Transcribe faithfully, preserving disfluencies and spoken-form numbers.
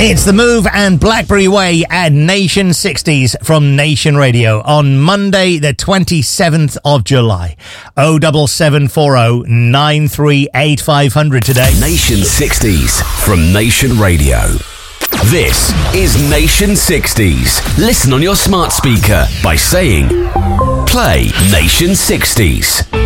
It's The Move and Blackberry Way at Nation sixties from Nation Radio on Monday, the twenty-seventh of July. oh seven seven four oh nine three eight five hundred today. Nation sixties from Nation Radio. This is Nation sixties. Listen on your smart speaker by saying, play Nation sixties.